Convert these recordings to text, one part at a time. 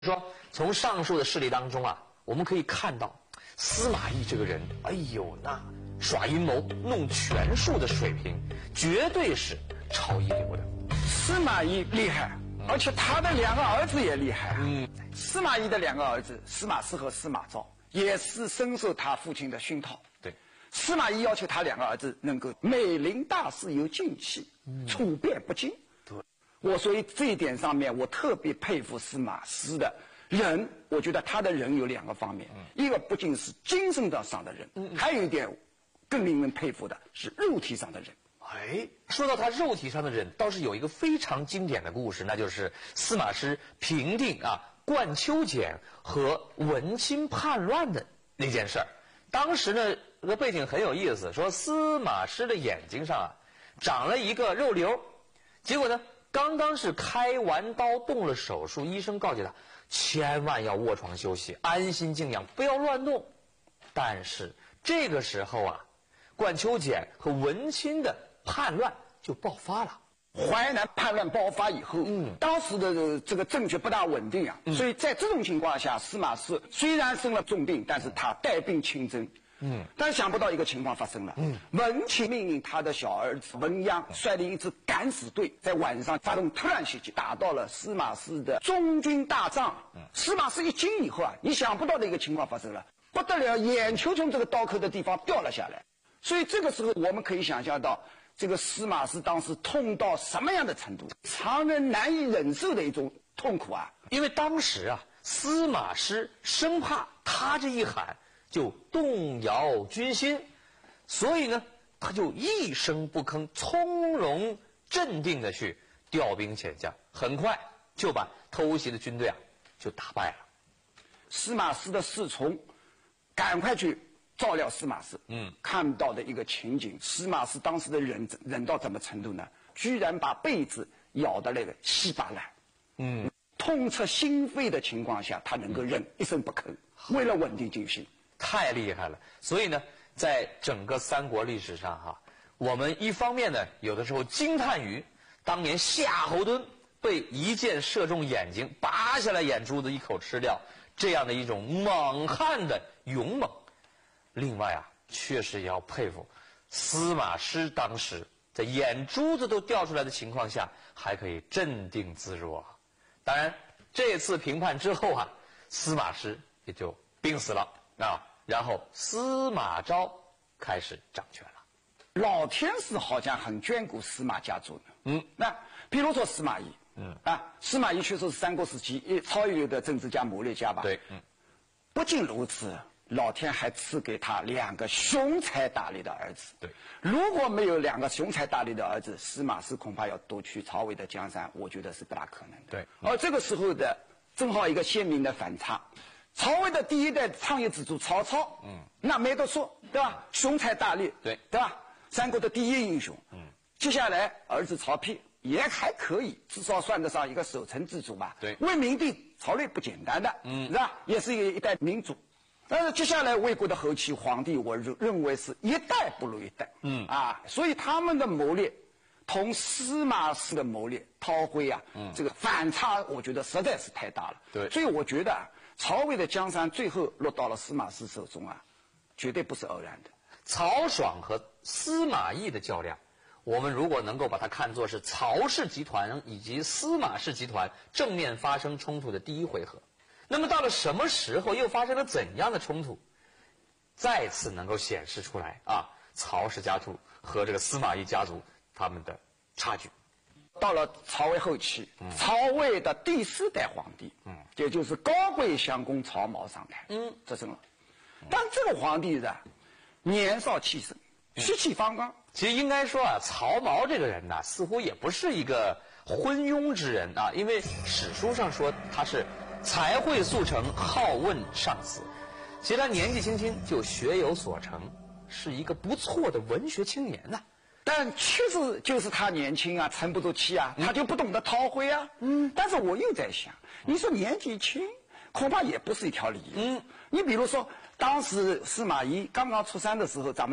说从上述的事例当中啊，我们可以看到司马懿这个人，哎呦，那耍阴谋、弄权术的水平，绝对是超一流的。 司马懿厉害，而且他的两个儿子也厉害。司马懿的两个儿子司马师和司马昭也是深受他父亲的熏陶。 对， 司马懿要求他两个儿子能够美临大事有静气，处变不惊。所以这一点上面，我特别佩服司马师的人。我觉得他的人有两个方面，一个不仅是精神上的人，还有一点更令人佩服的是肉体上的人。 哎，说到他肉体上的人，倒是有一个非常经典的故事，那就是司马师平定冠丘俭和文钦叛乱的那件事儿。当时呢，这个背景很有意思，说司马师的眼睛上长了一个肉瘤，结果呢，刚刚是开完刀动了手术，医生告诫他千万要卧床休息，安心静养，不要乱动。但是这个时候冠丘俭和文钦的叛乱就爆发了。 淮南叛乱爆发以后，当时的这个政局不大稳定所以在这种情况下，司马师虽然生了重病，但是他带病亲征。但是想不到一个情况发生了。文钦命令他的小儿子文鸯率领一支敢死队，在晚上发动突然袭击，打到了司马师的中军大帐。司马师一惊以后你想不到的一个情况发生了，不得了，眼球从这个刀口的地方掉了下来。所以这个时候我们可以想象到，这个司马师当时痛到什么样的程度，常人难以忍受的一种痛苦因为当时司马师生怕他这一喊就动摇军心，所以呢，他就一声不吭，从容镇定的去调兵遣将，很快就把偷袭的军队就打败了。 司马师的侍从赶快去照料司马师。看到的一个情景，司马师当时的忍到什么程度呢？居然把被子咬得那个稀巴烂。痛彻心扉的情况下，他能够忍一声不吭，为了稳定军心。 太厉害了。所以呢，在整个三国历史上我们一方面呢，有的时候惊叹于当年夏侯惇被一箭射中眼睛，拔下来眼珠子一口吃掉，这样的一种猛汉的勇猛。另外确实也要佩服司马师当时在眼珠子都掉出来的情况下还可以镇定自若。当然这次平叛之后司马师也就病死了然后司马昭开始掌权了。 老天是好像很眷顾司马家族的。那比如说司马懿。司马懿确实是三国时期超一流的政治家、谋略家吧。 对。 不仅如此，老天还赐给他两个雄才大略的儿子。 对， 如果没有两个雄才大略的儿子，司马师恐怕要夺取曹魏的江山，我觉得是不大可能的。 对。 而这个时候的正好一个鲜明的反差，曹魏的第一代创业之主曹操，那没得说，对吧？雄才大略， 对吧？三国的第一英雄。接下来儿子曹丕也还可以，至少算得上一个守成之主吧。 对， 魏明帝曹睿不简单的，是吧？也是一代明主。但是接下来魏国的后期皇帝，我认为是一代不如一代。所以他们的谋略同司马师的谋略韬晦这个反差，我觉得实在是太大了。 对， 所以我觉得曹魏的江山最后落到了司马师手中绝对不是偶然的。 曹爽和司马懿的较量，我们如果能够把它看作是曹氏集团以及司马氏集团正面发生冲突的第一回合，那么到了什么时候又发生了怎样的冲突，再次能够显示出来曹氏家族和这个司马懿家族他们的差距。 到了曹魏后期，曹魏的第四代皇帝，也就是高贵相公曹髦上台，执政了。但这个皇帝年少气盛，血气方刚。 其实应该说曹髦这个人似乎也不是一个昏庸之人因为史书上说他是才慧速成，好问上司。其实他年纪轻轻就学有所成，是一个不错的文学青年但确实就是他年轻沉不住气他就不懂得韬晦但是我又在想，你说年纪轻恐怕也不是一条理。你比如说当时司马懿刚刚出山的时候，咱们讲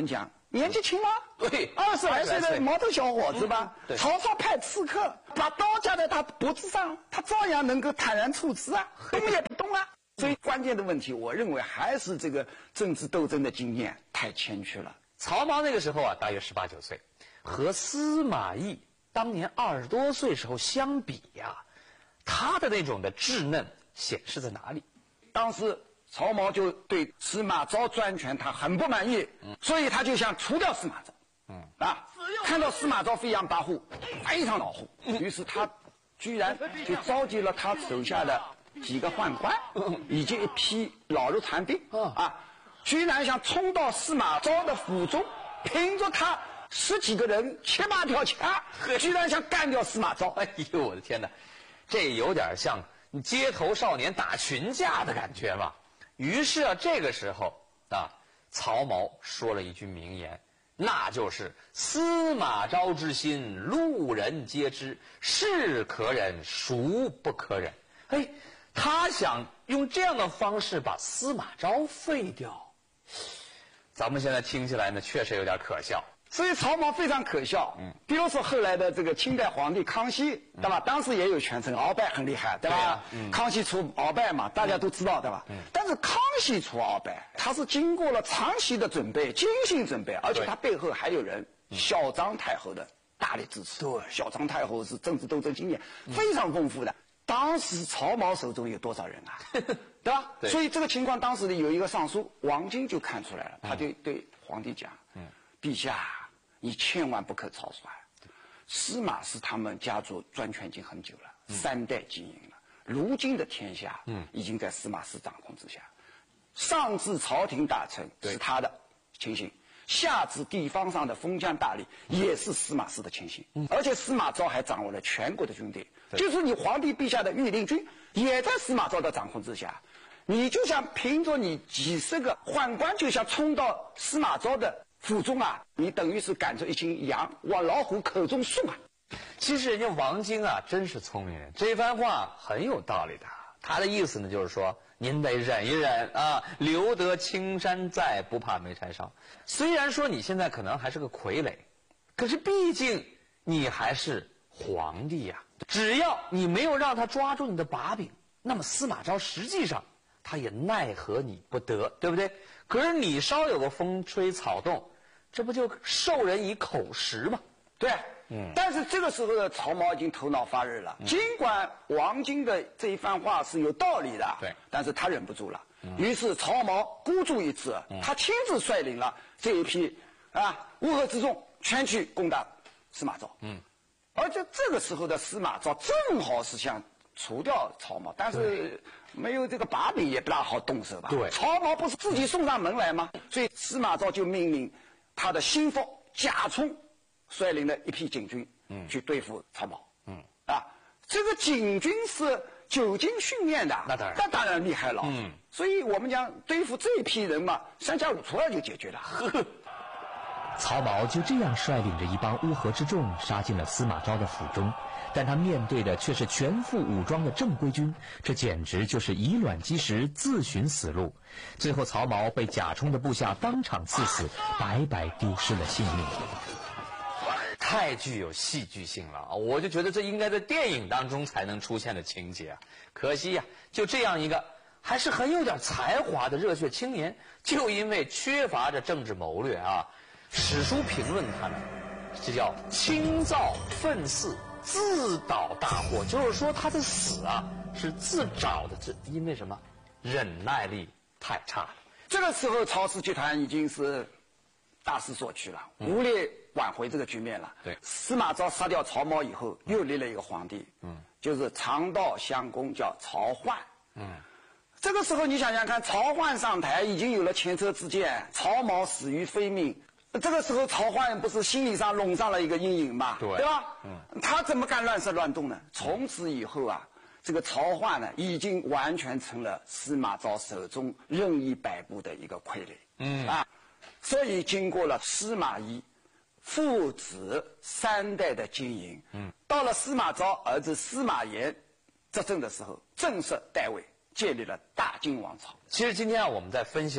年纪轻吗？ 对 20来岁的毛头小伙子吧。曹操派刺客把刀架在他脖子上，他照样能够坦然处之啊，动也不动啊。所以关键的问题，我认为还是这个政治斗争的经验太欠缺了。 曹髦那个时候啊，大约18、19岁，和司马懿当年20多岁时候相比呀，他的那种的稚嫩显示在哪里？ 当时曹髦就对司马昭专权他很不满意，所以他就想除掉司马昭。看到司马昭飞扬跋扈，非常恼火，于是他居然就召集了他手下的几个宦官，以及一批老弱残兵居然想冲到司马昭的府中，凭着他10几个人7、8条枪，居然想干掉司马昭。 哎呦，我的天哪，这有点像街头少年打群架的感觉嘛。于是啊，这个时候啊，曹髦说了一句名言，那就是“司马昭之心，路人皆知，是可忍，孰不可忍”。哎，他想用这样的方式把司马昭废掉。咱们现在听起来呢，确实有点可笑。 所以曹髦非常可笑。比如说后来的这个清代皇帝康熙，对吧？当时也有权臣，鳌拜很厉害，对吧？康熙除鳌拜嘛，大家都知道，对吧？但是康熙除鳌拜，他是经过了长期的准备，精心准备，而且他背后还有人，小张太后的大力支持。对，小张太后是政治斗争经验非常丰富的。当时曹髦手中有多少人啊？对吧？对。所以这个情况，当时的有一个尚书王经就看出来了，他就对皇帝讲：陛下，你千万不可草率。司马氏他们家族专权已经很久了，3代经营了。如今的天下，已经在司马氏掌控之下。上至朝廷大臣是他的亲信，下至地方上的封疆大吏也是司马氏的亲信。而且司马昭还掌握了全国的军队，就是你皇帝陛下的御林军也在司马昭的掌控之下。你就想凭着你几10个宦官，就想冲到司马昭的府中啊，你等于是赶着一群羊往老虎口中送啊。 其实人家王经啊，真是聪明人，这番话很有道理的。他的意思呢，就是说您得忍一忍啊，留得青山在，不怕没柴烧。虽然说你现在可能还是个傀儡，可是毕竟你还是皇帝呀。只要你没有让他抓住你的把柄，那么司马昭实际上他也奈何你不得，对不对？可是你稍有个风吹草动，这不就授人以口实吗？ 对。但是这个时候的曹髦已经头脑发热了，尽管王经的这一番话是有道理的， 对， 但是他忍不住了。于是曹髦孤注一掷，他亲自率领了这一批乌合之众，全去攻打司马昭。而且这个时候的司马昭正好是想除掉曹髦，但是没有这个把柄也不大好动手吧？ 对， 曹髦不是自己送上门来吗？所以司马昭就命令他的心腹贾充率领了一批警军，去对付曹髦。这个警军是久经训练的，那当然厉害了。所以我们讲对付这一批人嘛，3加5除2就解决了。 曹髦就这样率领着一帮乌合之众杀进了司马昭的府中，但他面对的却是全副武装的正规军，这简直就是以卵击石，自寻死路。最后曹髦被贾充的部下当场刺死，白白丢失了性命。 太具有戏剧性了啊！我就觉得这应该在电影当中才能出现的情节啊。可惜呀，就这样一个还是很有点才华的热血青年，就因为缺乏着政治谋略啊，史书评论他呢，这叫轻躁愤肆，自导大祸。就是说他的死啊是自找的，这因为什么？忍耐力太差了。 这个时候曹氏集团已经是大势所趋了，无力挽回这个局面了。 对， 司马昭杀掉曹髦以后，又立了一个皇帝，就是长道襄公，叫曹奂。这个时候你想想看，曹奂上台已经有了前车之鉴，曹髦死于非命。这个时候曹奂不是心理上笼上了一个阴影吗？对吧？他怎么敢乱射乱动呢？从此以后啊，这个曹奂呢，已经完全成了司马昭手中任意摆布的一个傀儡。所以经过了司马懿父子3代的经营，到了司马昭儿子司马炎执政的时候，正式代位建立了大金王朝。 其实今天啊，我们在分析了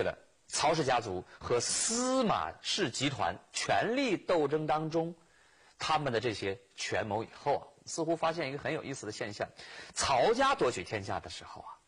曹氏家族和司马氏集团权力斗争当中，他们的这些权谋以后啊，似乎发现一个很有意思的现象：曹家夺取天下的时候啊，